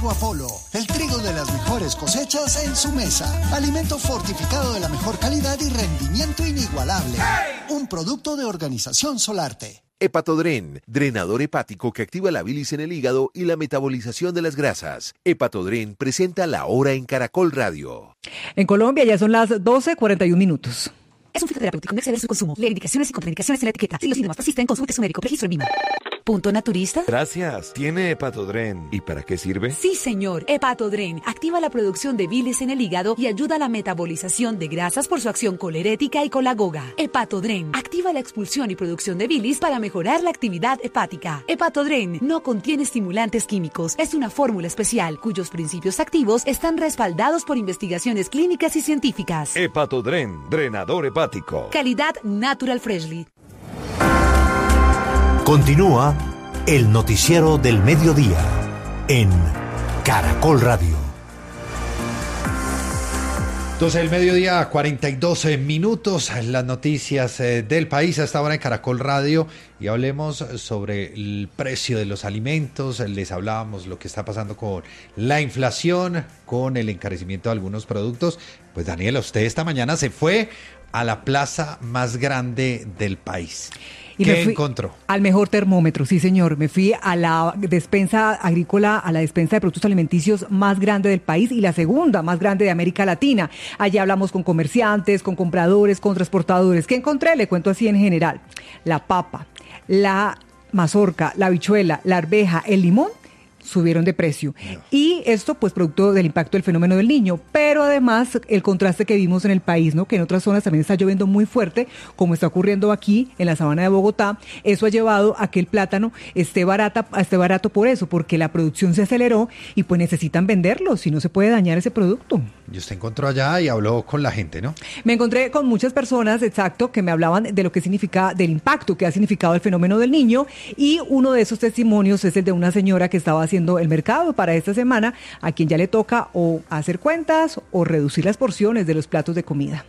Trigo Apolo, el trigo de las mejores cosechas en su mesa. Alimento fortificado de la mejor calidad y rendimiento inigualable. Un producto de Organización Solarte. Hepatodren, drenador hepático que activa la bilis en el hígado y la metabolización de las grasas. Hepatodren presenta La Hora en Caracol Radio. En Colombia ya son las 12:41. Es un fitoterapéutico, no exceder su consumo. Lee indicaciones y contraindicaciones en la etiqueta. Si los síntomas persisten, consulte a su médico. Registro en Lima. ¿Punto naturista? Gracias. ¿Tiene Hepatodren? ¿Y para qué sirve? Sí, señor. Hepatodren activa la producción de bilis en el hígado y ayuda a la metabolización de grasas por su acción colerética y colagoga. Hepatodren activa la expulsión y producción de bilis para mejorar la actividad hepática. Hepatodren no contiene estimulantes químicos. Es una fórmula especial cuyos principios activos están respaldados por investigaciones clínicas y científicas. Hepatodren, drenador hepático. Calidad Natural Freshly. Continúa el noticiero del mediodía en Caracol Radio. 12 del mediodía, 42 minutos, las noticias del país a esta hora en Caracol Radio, y hablemos sobre el precio de los alimentos. Les hablábamos lo que está pasando con la inflación, con el encarecimiento de algunos productos. Pues Daniela, usted esta mañana se fue a la plaza más grande del país. Y ¿Qué encontró? Al mejor termómetro, sí señor. Me fui a la despensa agrícola, a la despensa de productos alimenticios más grande del país y la segunda más grande de América Latina. Allí hablamos con comerciantes, con compradores, con transportadores. ¿Qué encontré? Le cuento así en general. La papa, la mazorca, la habichuela, la arveja, el limón subieron de precio. No. Y esto pues producto del impacto del fenómeno del Niño, pero además el contraste que vimos en el país, ¿no? Que en otras zonas también está lloviendo muy fuerte, como está ocurriendo aquí en la sabana de Bogotá. Eso ha llevado a que el plátano esté barato por eso, porque la producción se aceleró y pues necesitan venderlo, si no se puede dañar ese producto. Y usted encontró allá y habló con la gente, ¿no? Me encontré con muchas personas, exacto, que me hablaban de lo que significa, del impacto que ha significado el fenómeno del Niño, y uno de esos testimonios es el de una señora que estaba haciendo el mercado para esta semana, a quien ya le toca o hacer cuentas o reducir las porciones de los platos de comida.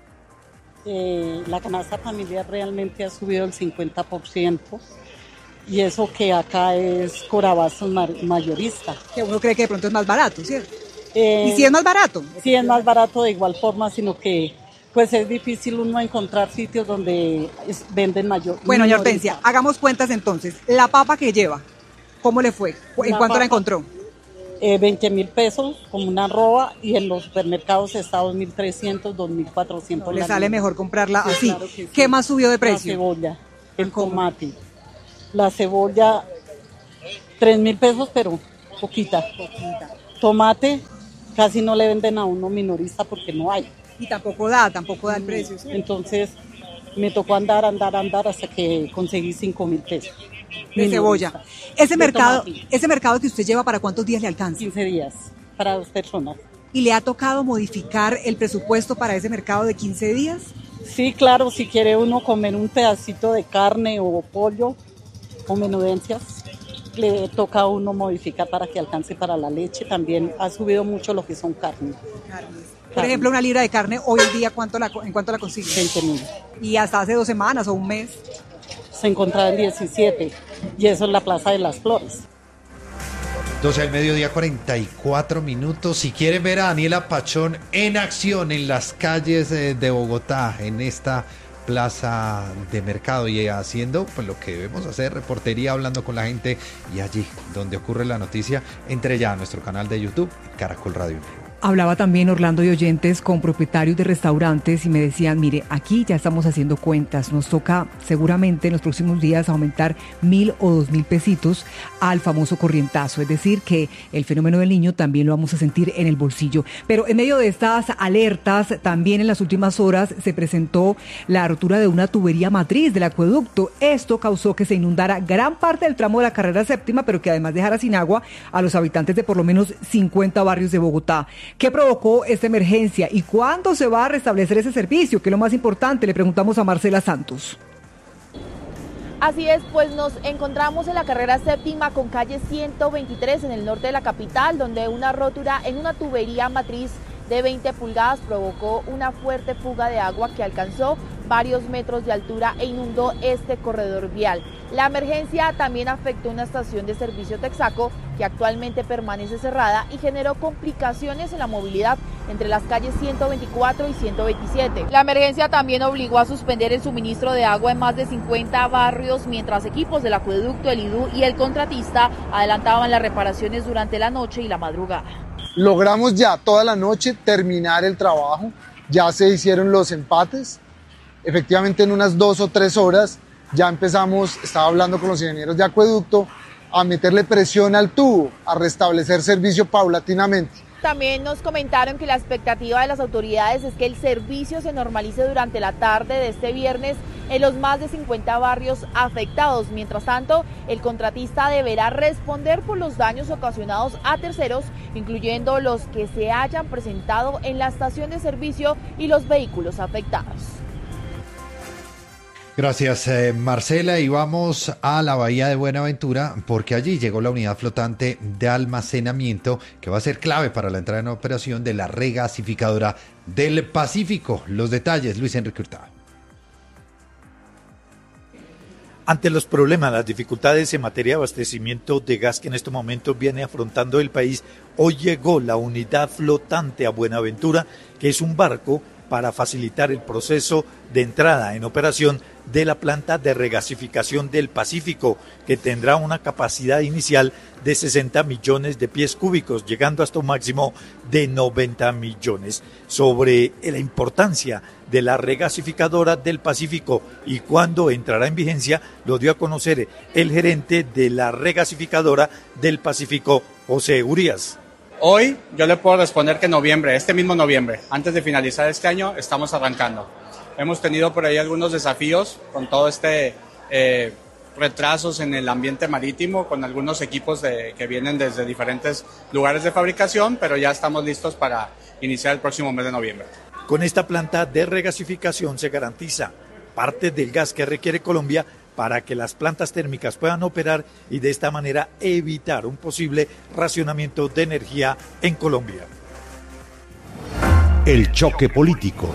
La canasta familiar realmente ha subido el 50%, y eso que acá es Corabastos mayorista. Que uno cree que de pronto es más barato, ¿cierto? ¿Y si es más barato? Sí, es más barato de igual forma, sino que pues es difícil uno encontrar sitios donde venden mayor. Bueno, doña Hortensia, hagamos cuentas entonces. La papa que lleva, ¿cómo le fue? ¿En cuánto la encontró? 20.000 pesos como una arroba, y en los supermercados está 2.300, 2.400. No, le sale mejor comprarla así. Claro sí. ¿Qué más subió de precio? La cebolla, el tomate. La cebolla, 3.000 pesos, pero poquita. Tomate, casi no le venden a uno minorista porque no hay. Y tampoco da el precio. ¿Sí? Entonces me tocó andar hasta que conseguí 5.000 pesos. De cebolla. Ese mercado que usted lleva, ¿para cuántos días le alcanza? 15 días, para 2 personas. ¿Y le ha tocado modificar el presupuesto para ese mercado de 15 días? Sí, claro, si quiere uno comer un pedacito de carne o pollo o menudencias, le toca a uno modificar para que alcance para la leche. También ha subido mucho lo que son carnes. Por ejemplo, una libra de carne hoy en día, ¿en cuánto la consigue? 20.000. ¿Y hasta hace 2 semanas o un mes? Se encontraba en 17, y eso es la Plaza de las Flores. 12 del mediodía, 44 minutos. Si quieren ver a Daniela Pachón en acción en las calles de Bogotá, en esta plaza de mercado, y haciendo pues lo que debemos hacer, reportería, hablando con la gente, y allí donde ocurre la noticia, entre ya a nuestro canal de YouTube, Caracol Radio. Hablaba también Orlando y oyentes con propietarios de restaurantes y me decían, mire, aquí ya estamos haciendo cuentas, nos toca seguramente en los próximos días aumentar 1.000 o 2.000 pesitos al famoso corrientazo, es decir, que el fenómeno del Niño también lo vamos a sentir en el bolsillo. Pero en medio de estas alertas, también en las últimas horas se presentó la rotura de una tubería matriz del acueducto. Esto causó que se inundara gran parte del tramo de la carrera séptima, pero que además dejara sin agua a los habitantes de por lo menos 50 barrios de Bogotá. ¿Qué provocó esta emergencia y cuándo se va a restablecer ese servicio? Que es lo más importante, le preguntamos a Marcela Santos. Así es, pues nos encontramos en la carrera séptima con calle 123 en el norte de la capital, donde una rotura en una tubería matriz de 20 pulgadas provocó una fuerte fuga de agua que alcanzó varios metros de altura e inundó este corredor vial. La emergencia también afectó una estación de servicio Texaco que actualmente permanece cerrada y generó complicaciones en la movilidad entre las calles 124 y 127. La emergencia también obligó a suspender el suministro de agua en más de 50 barrios mientras equipos del acueducto, el IDU y el contratista adelantaban las reparaciones durante la noche y la madrugada. Logramos ya toda la noche terminar el trabajo, ya se hicieron los empates, efectivamente en unas 2 o 3 horas ya empezamos, estaba hablando con los ingenieros de acueducto, a meterle presión al tubo, a restablecer servicio paulatinamente. También nos comentaron que la expectativa de las autoridades es que el servicio se normalice durante la tarde de este viernes en los más de 50 barrios afectados. Mientras tanto, el contratista deberá responder por los daños ocasionados a terceros, incluyendo los que se hayan presentado en la estación de servicio y los vehículos afectados. Gracias, Marcela, y vamos a la bahía de Buenaventura porque allí llegó la unidad flotante de almacenamiento que va a ser clave para la entrada en operación de la regasificadora del Pacífico. Los detalles, Luis Enrique Hurtado. Ante los problemas, las dificultades en materia de abastecimiento de gas que en este momento viene afrontando el país, hoy llegó la unidad flotante a Buenaventura, que es un barco para facilitar el proceso de entrada en operación de la planta de regasificación del Pacífico, que tendrá una capacidad inicial de 60 millones de pies cúbicos, llegando hasta un máximo de 90 millones. Sobre la importancia de la regasificadora del Pacífico y cuándo entrará en vigencia, lo dio a conocer el gerente de la regasificadora del Pacífico, José Urías. Hoy yo le puedo responder que noviembre, este mismo noviembre, antes de finalizar este año, estamos arrancando. Hemos tenido por ahí algunos desafíos con todo retrasos en el ambiente marítimo, con algunos equipos que vienen desde diferentes lugares de fabricación, pero ya estamos listos para iniciar el próximo mes de noviembre. Con esta planta de regasificación se garantiza parte del gas que requiere Colombia para que las plantas térmicas puedan operar y de esta manera evitar un posible racionamiento de energía en Colombia. El choque político.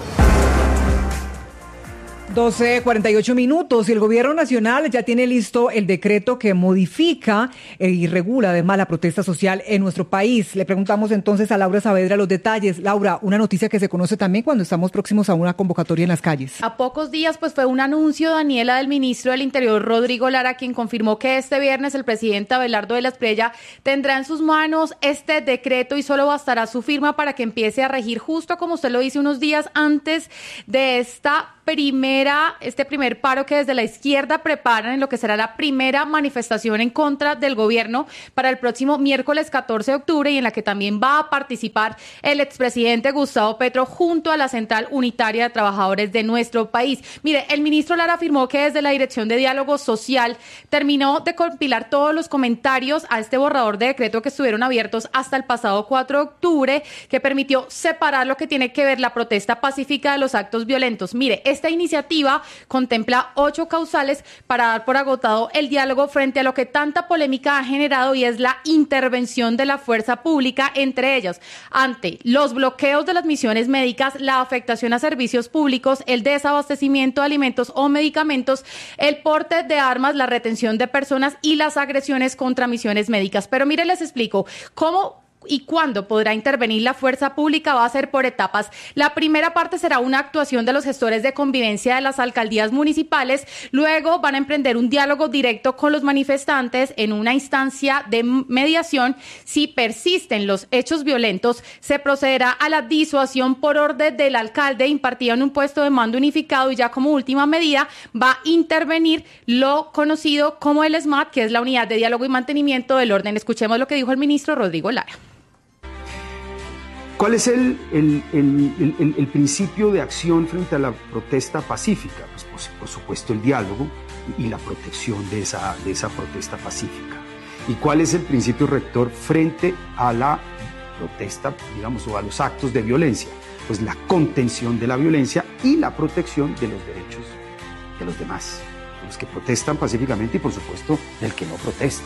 12:48 minutos y el gobierno nacional ya tiene listo el decreto que modifica y regula además la protesta social en nuestro país. Le preguntamos entonces a Laura Saavedra los detalles. Laura, una noticia que se conoce también cuando estamos próximos a una convocatoria en las calles. A pocos días pues fue un anuncio, Daniela, del ministro del Interior, Rodrigo Lara, quien confirmó que este viernes el presidente Abelardo de la Espriella tendrá en sus manos este decreto y solo bastará su firma para que empiece a regir, justo como usted lo dice, unos días antes de este primer paro que desde la izquierda preparan en lo que será la primera manifestación en contra del gobierno para el próximo miércoles 14 de octubre y en la que también va a participar el expresidente Gustavo Petro junto a la Central Unitaria de Trabajadores de nuestro país. Mire, el ministro Lara afirmó que desde la Dirección de Diálogo Social terminó de compilar todos los comentarios a este borrador de decreto que estuvieron abiertos hasta el pasado 4 de octubre, que permitió separar lo que tiene que ver la protesta pacífica de los actos violentos. Mire, esta iniciativa contempla 8 causales para dar por agotado el diálogo frente a lo que tanta polémica ha generado y es la intervención de la fuerza pública, entre ellas ante los bloqueos de las misiones médicas, la afectación a servicios públicos, el desabastecimiento de alimentos o medicamentos, el porte de armas, la retención de personas y las agresiones contra misiones médicas. Pero mire, les explico cómo y cuándo podrá intervenir la fuerza pública. Va a ser por etapas. La primera parte será una actuación de los gestores de convivencia de las alcaldías municipales. Luego van a emprender un diálogo directo con los manifestantes en una instancia de mediación. Si persisten los hechos violentos, se procederá a la disuasión por orden del alcalde impartida en un puesto de mando unificado y ya como última medida va a intervenir lo conocido como el SMAT, que es la Unidad de Diálogo y Mantenimiento del Orden. Escuchemos lo que dijo el ministro Rodrigo Lara. ¿Cuál es el principio de acción frente a la protesta pacífica? Pues por supuesto el diálogo y la protección de esa protesta pacífica. ¿Y cuál es el principio rector frente a la protesta, digamos, o a los actos de violencia? Pues la contención de la violencia y la protección de los derechos de los demás, de los que protestan pacíficamente y por supuesto del que no protesta.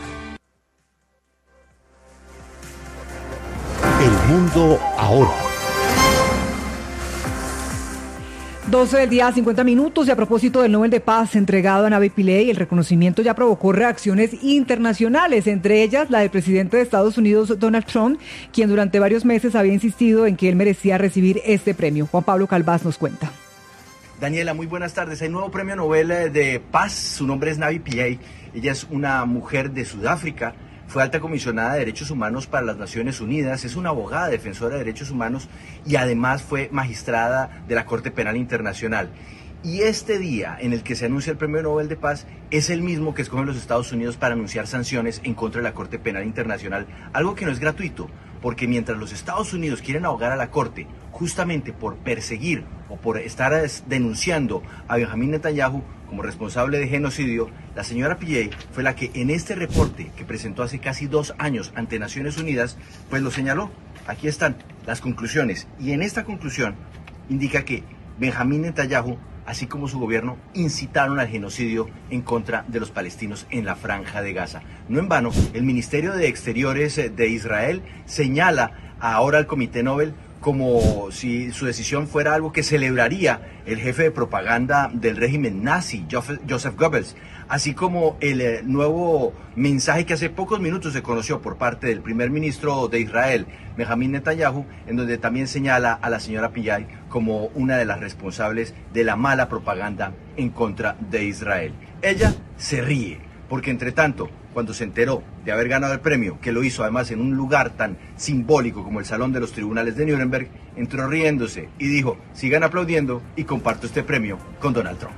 El mundo ahora. 12 del día, 50 minutos, y a propósito del Nobel de Paz entregado a Nabih Pillay, el reconocimiento ya provocó reacciones internacionales, entre ellas la del presidente de Estados Unidos, Donald Trump, quien durante varios meses había insistido en que él merecía recibir este premio. Juan Pablo Calvás nos cuenta. Daniela, muy buenas tardes. Hay nuevo premio Nobel de Paz, su nombre es Nabih Pillay, ella es una mujer de Sudáfrica. Fue alta comisionada de Derechos Humanos para las Naciones Unidas, es una abogada defensora de derechos humanos y además fue magistrada de la Corte Penal Internacional. Y este día en el que se anuncia el Premio Nobel de Paz es el mismo que escogen los Estados Unidos para anunciar sanciones en contra de la Corte Penal Internacional, algo que no es gratuito, porque mientras los Estados Unidos quieren ahogar a la Corte justamente por perseguir o por estar denunciando a Benjamín Netanyahu como responsable de genocidio, la señora Pillay fue la que en este reporte que presentó hace casi 2 años ante Naciones Unidas, pues lo señaló. Aquí están las conclusiones. Y en esta conclusión indica que Benjamín Netanyahu, así como su gobierno, incitaron al genocidio en contra de los palestinos en la Franja de Gaza. No en vano, el Ministerio de Exteriores de Israel señala ahora al Comité Nobel como si su decisión fuera algo que celebraría el jefe de propaganda del régimen nazi, Joseph Goebbels, así como el nuevo mensaje que hace pocos minutos se conoció por parte del primer ministro de Israel, Benjamín Netanyahu, en donde también señala a la señora Pillay como una de las responsables de la mala propaganda en contra de Israel. Ella se ríe, porque entre tanto, cuando se enteró de haber ganado el premio, que lo hizo además en un lugar tan simbólico como el Salón de los Tribunales de Nuremberg, entró riéndose y dijo, sigan aplaudiendo y comparto este premio con Donald Trump.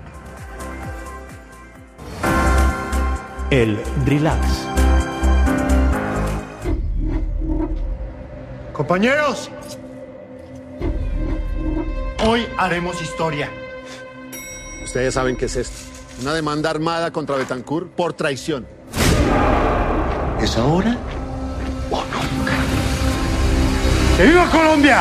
El Relax. Compañeros, hoy haremos historia. Ustedes saben qué es esto. Una demanda armada contra Betancourt por traición. ¿Es ahora o nunca? ¡Que viva Colombia!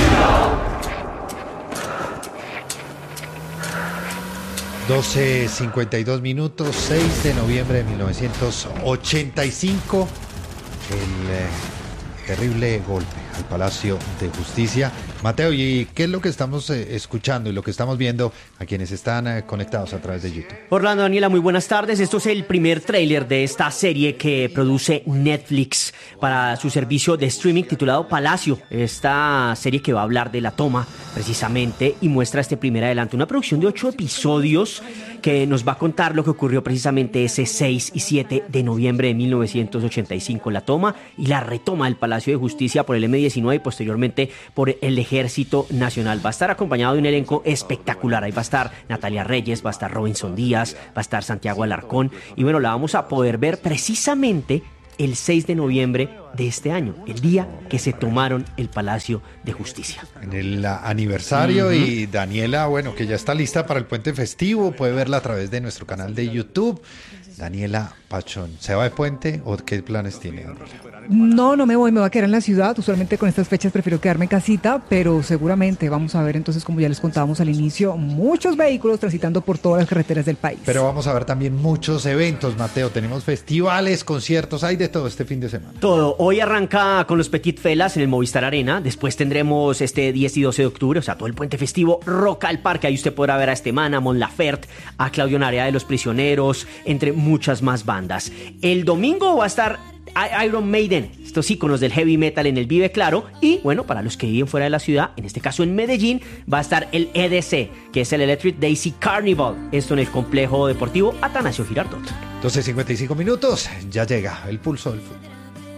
$12:52, 6 de noviembre de 1985, el terrible golpe al Palacio de Justicia. Mateo, ¿y qué es lo que estamos escuchando y lo que estamos viendo a quienes están conectados a través de YouTube? Orlando, Daniela, muy buenas tardes. Esto es el primer tráiler de esta serie que produce Netflix para su servicio de streaming titulado Palacio. Esta serie que va a hablar de la toma, precisamente, y muestra este primer adelanto. Una producción de 8 episodios que nos va a contar lo que ocurrió precisamente ese 6 y 7 de noviembre de 1985. La toma y la retoma del Palacio de Justicia por el M-19 y posteriormente por el Ejército Nacional. Va a estar acompañado de un elenco espectacular. Ahí va a estar Natalia Reyes, va a estar Robinson Díaz, va a estar Santiago Alarcón. Y bueno, la vamos a poder ver precisamente el 6 de noviembre de este año, el día que se tomaron el Palacio de Justicia. En el aniversario, y Daniela, bueno, que ya está lista para el puente festivo, puede verla a través de nuestro canal de YouTube. Daniela Pachón, ¿se va de puente o qué planes tiene? No me voy, me voy a quedar en la ciudad. Usualmente con estas fechas prefiero quedarme en casita, pero seguramente vamos a ver entonces, como ya les contábamos al inicio, muchos vehículos transitando por todas las carreteras del país. Pero vamos a ver también muchos eventos, Mateo. Tenemos festivales, conciertos, hay de todo este fin de semana. Todo. Hoy arranca con los Petit Felas en el Movistar Arena. Después tendremos este 10 y 12 de octubre, o sea, todo el puente festivo, Rock al Parque. Ahí usted podrá ver a Estemana, a Mon Laferte, a Claudio Narea de Los Prisioneros, entre muchas más bandas. El domingo va a estar Iron Maiden, estos íconos del heavy metal en el Vive Claro. Y bueno, para los que viven fuera de la ciudad, en este caso en Medellín, va a estar el EDC, que es el Electric Daisy Carnival. Esto en el complejo deportivo Atanasio Girardot. 12:55, ya llega el pulso del fútbol.